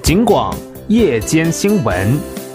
警广夜间新闻。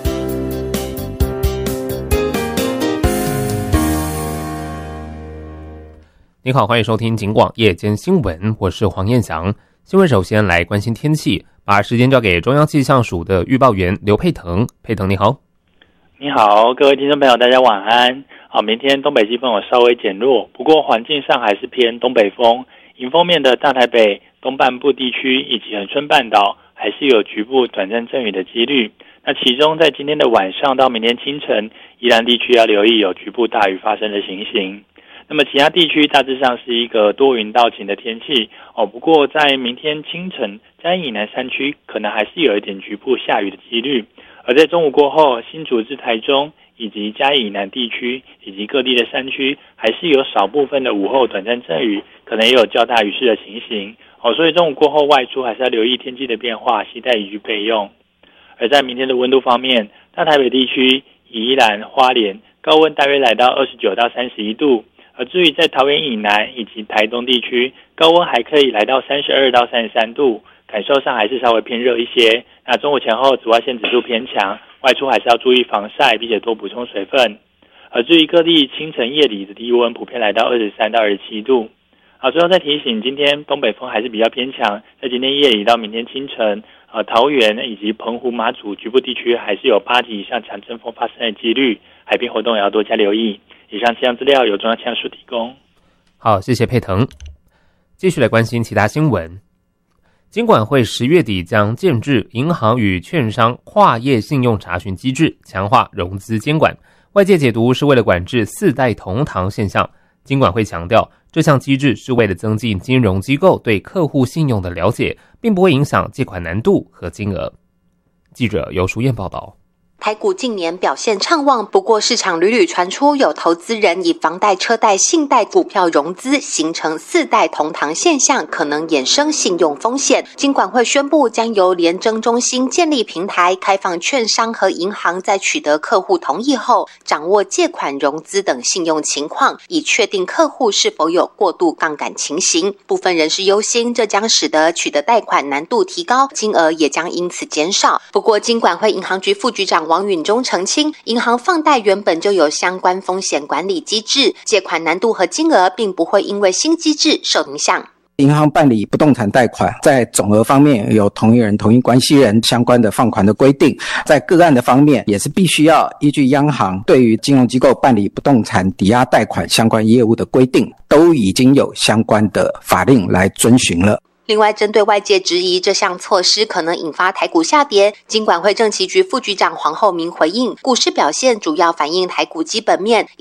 你好，欢迎收听警广夜间新闻，我是黄彦翔。新闻首先来关心天气，把时间交给中央气象署的预报员刘佩腾。佩腾你好。 你好，各位听众朋友，大家晚安。明天东北季风有稍微减弱，不过环境上还是偏东北风。迎风面的大台北东半部地区以及恒春半岛还是有局部短暂阵雨的几率。那其中在今天的晚上到明天清晨，宜兰地区要留意有局部大雨发生的情形。那么其他地区大致上是一个多云到晴的天气不过在明天清晨，嘉义以南山区可能还是有一点局部下雨的几率。而在中午过后，新竹至台中以及嘉义以南地区以及各地的山区还是有少部分的午后短暂阵雨，可能也有较大雨势的情形所以中午过后外出还是要留意天气的变化，携带雨具备用。而在明天的温度方面，大台北地区、宜兰、花莲高温大约来到29到31度，而至于在桃园以南以及台东地区，高温还可以来到32到33度，感受上还是稍微偏热一些。那中午前后紫外线指数偏强，外出还是要注意防晒，并且多补充水分。而至于各地清晨夜里的低温普遍来到23到27度。最后再提醒，今天东北风还是比较偏强，在今天夜里到明天清晨，桃园以及澎湖马祖局部地区还是有8级以上强阵风发生的几率，海边活动也要多加留意。以上气象资料由中央气象署提供。 好，谢谢佩腾。继续来关心其他新闻。金管会10月底将建制银行与券商跨业信用查询机制，强化融资监管。外界解读是为了管制4代同堂现象。金管会强调，这项机制是为了增进金融机构对客户信用的了解，并不会影响借款难度和金额。记者尤淑燕报道。 台股近年表现畅旺，不过市场屡屡传出有投资人以房贷、车贷、信贷、股票融资，形成4代同堂现象，可能衍生信用风险。金管会宣布，将由联征中心建立平台，开放券商和银行在取得客户同意后，掌握借款融资等信用情况，以确定客户是否有过度杠杆情形。部分人士忧心，这将使得取得贷款难度提高，金额也将因此减少。不过，金管会银行局副局长王允中澄清，银行放贷原本就有相关风险管理机制，借款难度和金额并不会因为新机制受影响。 银行办理不动产贷款，在总额方面有同一人、同一关系人相关的放款的规定，在个案的方面也是必须要依据央行对于金融机构办理不动产抵押贷款相关业务的规定，都已经有相关的法令来遵循了。 另外，针对外界质疑这项措施可能引发台股下跌，金管会政企局副局长黄厚明回应，股市表现主要反映台股基本面